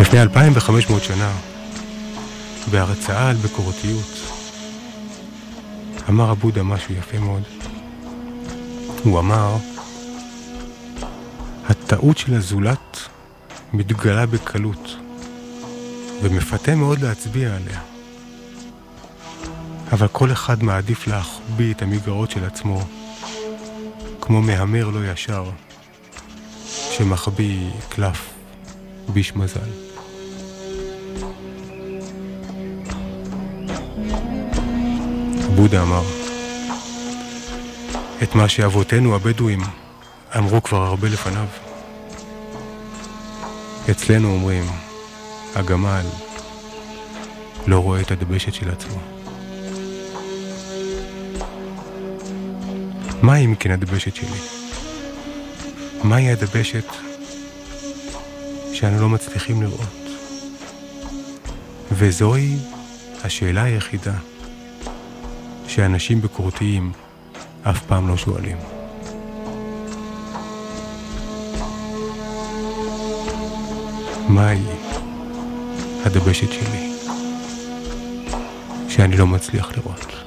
לפני 2500 שנה, בהרצאה על ביקורתיות, אמר הבודה משהו יפה מאוד. הוא אמר, הטעות של הזולת מתגלה בקלות, ומפתה מאוד להצביע עליה. אבל כל אחד מעדיף להחביא את המגרעות של עצמו, כמו מהמר לא ישר, שמחביא קלף ביש מזל. בודה אמר, את מה שאבותינו הבדואים אמרו כבר הרבה לפניו. אצלנו אומרים, הגמל לא רואה את הדבשת של עצמו. מהי אם כן הדבשת שלי? מהי הדבשת שאנו לא מצליחים לראות? וזוהי השאלה היחידה שאנשים ביקורתיים אף פעם לא שואלים. מהי הדבשת שלי שאני לא מצליח לראות?